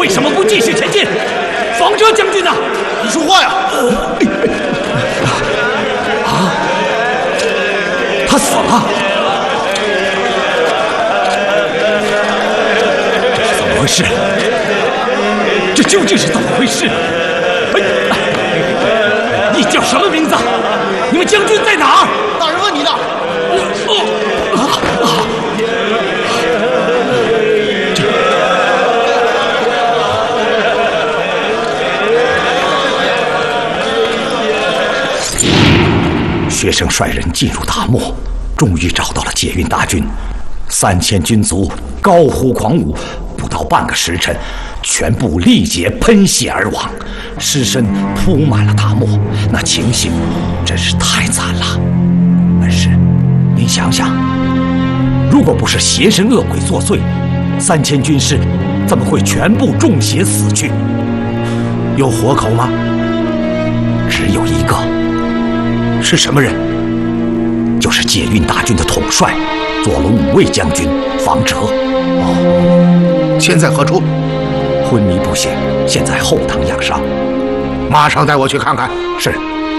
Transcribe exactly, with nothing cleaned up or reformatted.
什么不继续前进？方哲将军呢？ 你说话呀！ 啊！他死了！这是怎么回事？这究竟是怎么回事？哎，你叫什么名字？你们将军在哪儿？ 大人问你呢。 哦啊啊！学生率人进入大漠，终于找到了解运大军。三千军卒高呼狂舞，不到半个时辰，全部力竭喷血而亡，尸身铺满了大漠。那情形真是太惨了。恩师，您想想，如果不是邪神恶鬼作祟，三千军士怎么会全部中邪死去？有活口吗？只有一个。是什么人？就是解运大军的统帅，左龙五卫将军方哲。 哦，现在何处？ 昏迷不醒，现在后堂养伤。 马上带我去看看。 是。